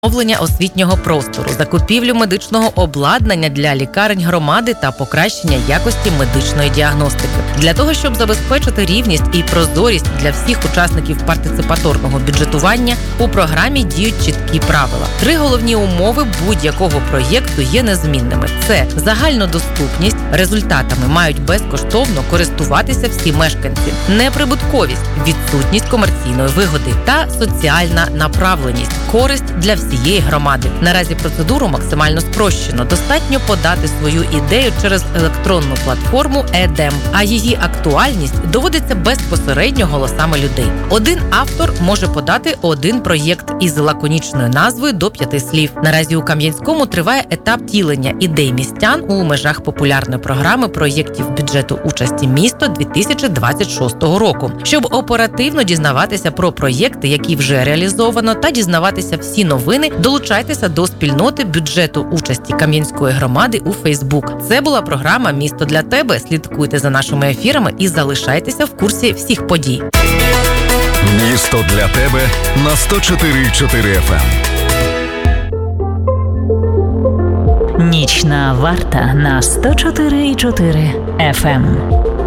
Оновлення освітнього простору, закупівлю медичного обладнання для лікарень громади та покращення якості медичної діагностики. Для того, щоб забезпечити рівність і прозорість для всіх учасників партиципаторного бюджетування, у програмі діють чіткі правила. 3 головні умови будь-якого проєкту є незмінними. Це загальнодоступність, результатами мають безкоштовно користуватися всі мешканці, неприбутковість, відсутність комерційної вигоди та соціальна направленість, користь для всієї громади. Наразі процедуру максимально спрощено. Достатньо подати свою ідею через електронну платформу ЕДЕМ, а її актуальність доводиться безпосередньо голосами людей. Один автор може подати один проєкт із лаконічною назвою до 5 слів. Наразі у Кам'янському триває етап втілення ідей містян у межах популярної програми проєктів бюджету участі місто 2026 року. Щоб оперативно дізнаватися про проєкти, які вже реалізовано, та дізнаватися всі новини, долучайтеся до спільноти бюджету участі Кам'янської громади у Фейсбук. Це була програма «Місто для тебе». Слідкуйте за нашими ефірами і залишайтеся в курсі всіх подій. Місто для тебе на 104,4 FM. Нічна варта на 104,4 FM.